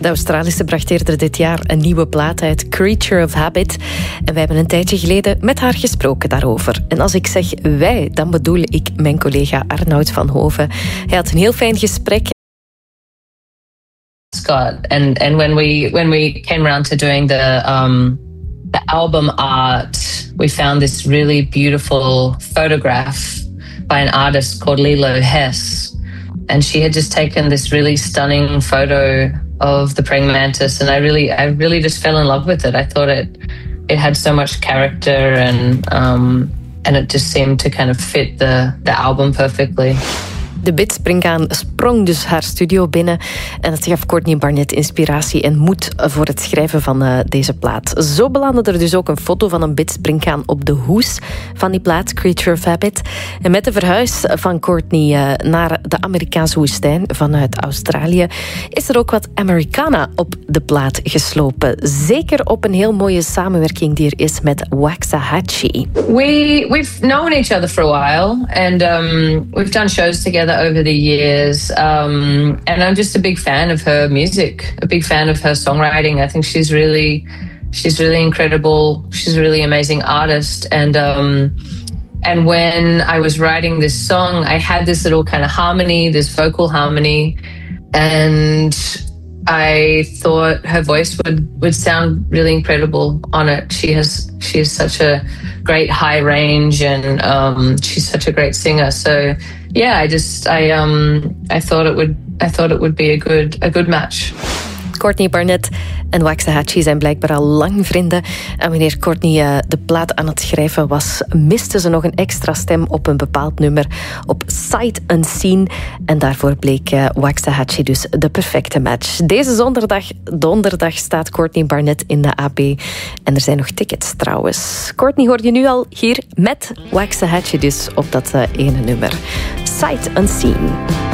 De Australische bracht eerder dit jaar een nieuwe plaat uit, Creature of Habit. En wij hebben een tijdje geleden met haar gesproken daarover. En als ik zeg wij, dan bedoel ik mijn collega Arnoud van Hoven. Hij had een heel fijn gesprek. Scott, and when we came around to doing the album art, we found this really beautiful photograph by an artist called Lilo Hess, and she had just taken this really stunning photo of the praying mantis, and I really just fell in love with it. I thought it had so much character, and it just seemed to kind of fit the album perfectly. De bidspringhaan sprong dus haar studio binnen en het gaf Courtney Barnett inspiratie en moed voor het schrijven van deze plaat. Zo belandde er dus ook een foto van een bidspringhaan op de hoes van die plaat, Creature of Habit. En met de verhuis van Courtney naar de Amerikaanse woestijn vanuit Australië is er ook wat Americana op de plaat geslopen. Zeker op een heel mooie samenwerking die er is met Waxahachie. We've known each other for a while, and we've done shows together over the years, and I'm just a big fan of her music, a big fan of her songwriting. I think she's really incredible. She's a really amazing artist, and when I was writing this song, I had this little kind of harmony, this vocal harmony, and I thought her voice would sound really incredible on it. She has such a great high range, and she's such a great singer. So yeah, I thought it would be a good match. Courtney Barnett en Waxahachie zijn blijkbaar al lang vrienden. En wanneer Courtney de plaat aan het schrijven was, miste ze nog een extra stem op een bepaald nummer op Sight Unseen. En daarvoor bleek Waxahachie dus de perfecte match. Deze donderdag staat Courtney Barnett in de AB. En er zijn nog tickets trouwens. Courtney hoor je nu al hier met Waxahachie dus op dat ene nummer. Sight Unseen.